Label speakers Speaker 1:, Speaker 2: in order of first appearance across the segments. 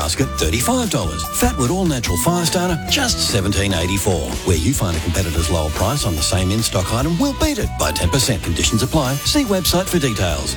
Speaker 1: basket $35. Fatwood All Natural Fire Starter just $17.84. Where you find a competitor's lower price on the same in-stock item, we'll beat it by 10%. Conditions apply. See website for details.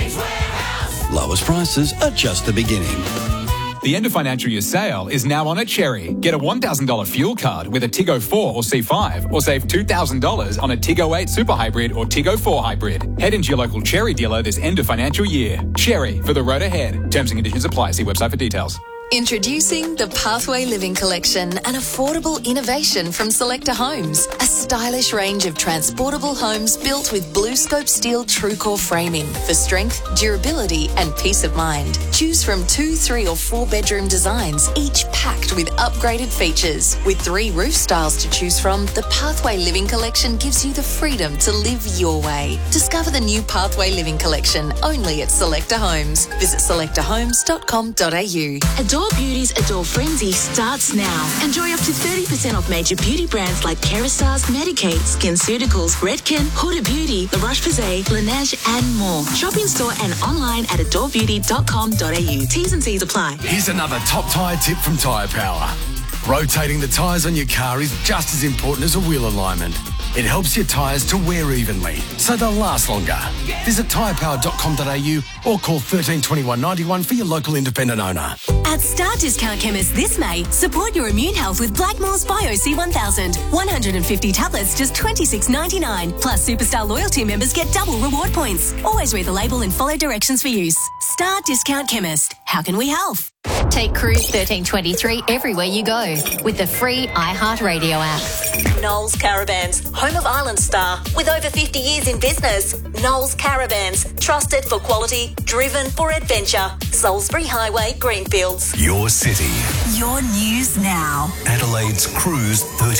Speaker 1: Lowest prices are just the beginning.
Speaker 2: The end of financial year sale is now on at Cherry. Get a $1,000 fuel card with a Tiggo 4 or C5 or save $2,000 on a Tiggo 8 Super Hybrid or Tiggo 4 Hybrid. Head into your local Cherry dealer this end of financial year. Cherry, for the road ahead. Terms and conditions apply. See website for details.
Speaker 3: Introducing the Pathway Living Collection, an affordable innovation from Selector Homes. A stylish range of transportable homes built with BlueScope steel TrueCore framing for strength, durability and peace of mind. Choose from 2, 3 or 4 bedroom designs, each packed with upgraded features. With 3 roof styles to choose from, the Pathway Living Collection gives you the freedom to live your way. Discover the new Pathway Living Collection only at Selector Homes. Visit selectorhomes.com.au.
Speaker 4: Adore Beauty's Adore Frenzy starts now. Enjoy up to 30% off major beauty brands like Kerastars, Medik8, SkinCeuticals, Redken, Huda Beauty, La Roche-Posay, Laneige and more. Shop in store and online at adorebeauty.com.au. T's and C's apply.
Speaker 5: Here's another top tyre tip from Tyre Power. Rotating the tyres on your car is just as important as a wheel alignment. It helps your tyres to wear evenly, so they'll last longer. Visit tyrepower.com.au or call 13 21 91 for your local independent owner.
Speaker 6: At Star Discount Chemist this May, support your immune health with Blackmore's Bio C1000. 150 tablets, just $26.99. Plus, Superstar loyalty members get double reward points. Always read the label and follow directions for use. Star Discount Chemist. How can we help?
Speaker 7: Take Cruise 1323 everywhere you go with the free iHeartRadio app.
Speaker 8: Knowles Caravans, home of Island Star, with over 50 years in business. Knowles Caravans, trusted for quality, driven for adventure. Salisbury Highway, Greenfields.
Speaker 9: Your city.
Speaker 6: Your news now.
Speaker 9: Adelaide's Cruise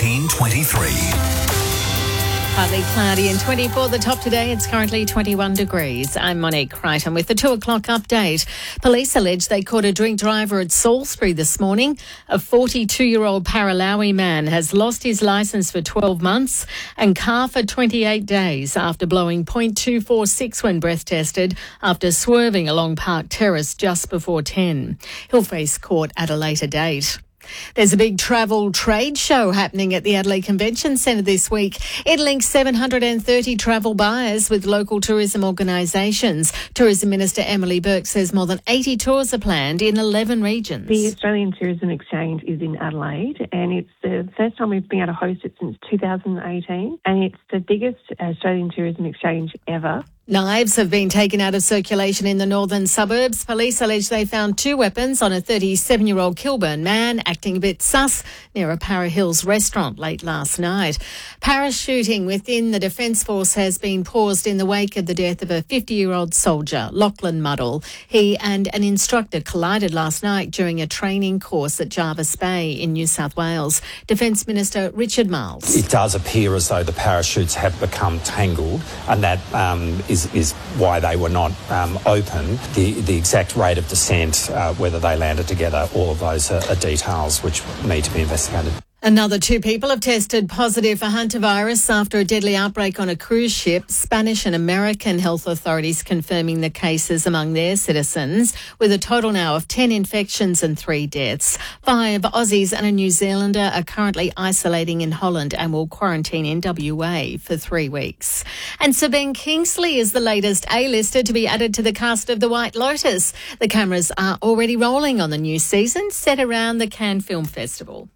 Speaker 9: 1323.
Speaker 10: Partly cloudy and 24 the top today. It's currently 21 degrees. I'm Monique Crichton with the 2 o'clock update. Police allege they caught a drink driver at Salisbury this morning. A 42-year-old Paralawi man has lost his licence for 12 months and car for 28 days after blowing .246 when breath tested after swerving along Park Terrace just before 10. He'll face court at a later date. There's a big travel trade show happening at the Adelaide Convention Centre this week. It links 730 travel buyers with local tourism organisations. Tourism Minister Emily Burke says more than 80 tours are planned in 11 regions.
Speaker 11: The Australian Tourism Exchange is in Adelaide and it's the first time we've been able to host it since 2018 and it's the biggest Australian tourism exchange ever.
Speaker 10: Knives have been taken out of circulation in the northern suburbs. Police allege they found 2 weapons on a 37-year-old Kilburn man acting a bit sus near a Para Hills restaurant late last night. Parachuting within the Defence Force has been paused in the wake of the death of a 50-year-old soldier, Lachlan Muddle. He and an instructor collided last night during a training course at Jarvis Bay in New South Wales. Defence Minister Richard Marles.
Speaker 12: It does appear as though the parachutes have become tangled and that is why they were not open. The exact rate of descent, whether they landed together, all of those are details which need to be investigated.
Speaker 10: Another 2 people have tested positive for hantavirus after a deadly outbreak on a cruise ship. Spanish and American health authorities confirming the cases among their citizens, with a total now of 10 infections and 3 deaths. 5 Aussies and a New Zealander are currently isolating in Holland and will quarantine in WA for 3 weeks. And Sir Ben Kingsley is the latest A-lister to be added to the cast of The White Lotus. The cameras are already rolling on the new season set around the Cannes Film Festival.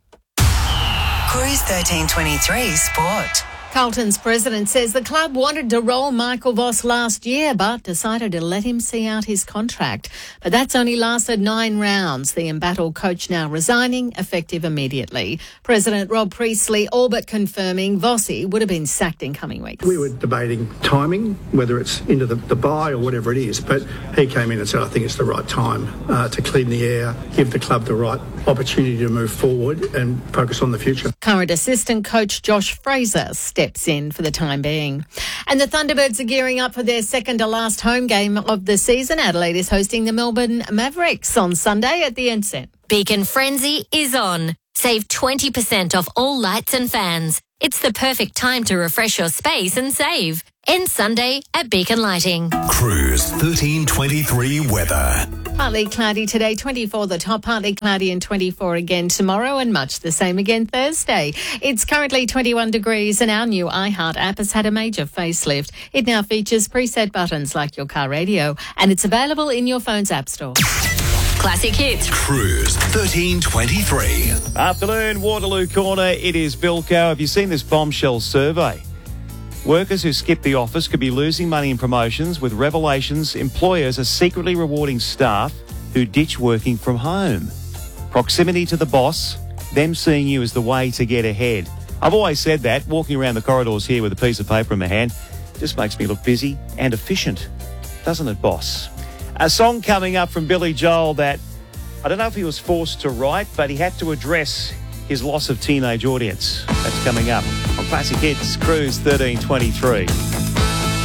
Speaker 6: Cruise 1323 Sport.
Speaker 10: Carlton's president says the club wanted to roll Michael Voss last year but decided to let him see out his contract. But that's only lasted 9 rounds. The embattled coach now resigning, effective immediately. President Rob Priestley all but confirming Vossi would have been sacked in coming weeks.
Speaker 13: We were debating timing, whether it's into the bye or whatever it is, but he came in and said, I think it's the right time to clean the air, give the club the right opportunity to move forward and focus on the future.
Speaker 10: Current assistant coach Josh Fraser steps in for the time being. And the Thunderbirds are gearing up for their second to last home game of the season. Adelaide is hosting the Melbourne Mavericks on Sunday at the Ensign.
Speaker 7: Beacon Frenzy is on. Save 20% off all lights and fans. It's the perfect time to refresh your space and save. End Sunday at Beacon Lighting.
Speaker 9: Cruise 1323 weather.
Speaker 10: Partly cloudy today, 24 the top, partly cloudy and 24 again tomorrow, and much the same again Thursday. It's currently 21 degrees and our new iHeart app has had a major facelift. It now features preset buttons like your car radio, and it's available in your phone's app store.
Speaker 6: Classic hits.
Speaker 9: Cruise 1323.
Speaker 14: Afternoon, Waterloo Corner. It is Bill Cow. Have you seen this bombshell survey? Workers who skip the office could be losing money in promotions, with revelations employers are secretly rewarding staff who ditch working from home. Proximity to the boss, them seeing you as the way to get ahead. I've always said that, walking around the corridors here with a piece of paper in my hand, just makes me look busy and efficient. Doesn't it, boss? A song coming up from Billy Joel that I don't know if he was forced to write, but he had to address his loss of teenage audience. That's coming up on Classic Hits, Cruise 1323.